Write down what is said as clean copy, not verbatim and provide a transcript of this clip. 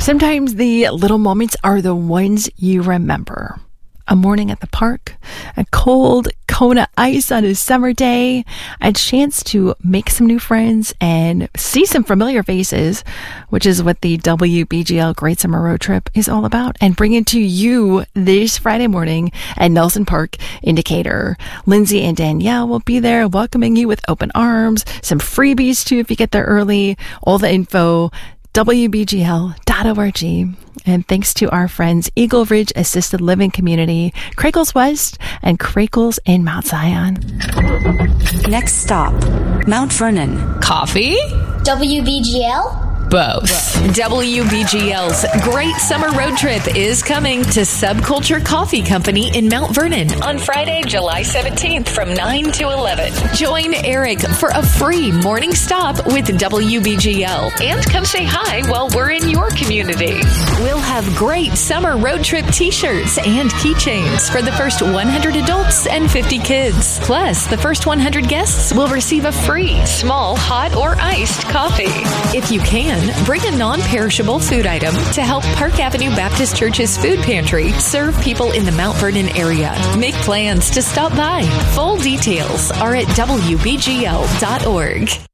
Sometimes the little moments are the ones you remember. A morning at the park, a cold Kona ice on a summer day, a chance to make some new friends and see some familiar faces, which is what the WBGL Great Summer Road Trip is all about, and bring it to you this Friday morning at Nelson Park in Decatur. Lindsay and Danielle will be there welcoming you with open arms, some freebies too if you get there early, all the info, WBGL.org. And thanks to our friends Eagle Ridge Assisted Living Community, Crackles West, and Crackles in Mount Zion. Next stop, Mount Vernon. Coffee? WBGL? Both. WBGL's Great Summer Road Trip is coming to Subculture Coffee Company in Mount Vernon on Friday, July 17th from 9 to 11. Join Eric for a free morning stop with WBGL and come say hi while we're in your community. We'll have great summer road trip t-shirts and keychains for the first 100 adults and 50 kids. Plus, the first 100 guests will receive a free small hot or iced coffee. If you can, bring a non-perishable food item to help Park Avenue Baptist Church's food pantry serve people in the Mount Vernon area. Make plans to stop by. Full details are at WBGL.org.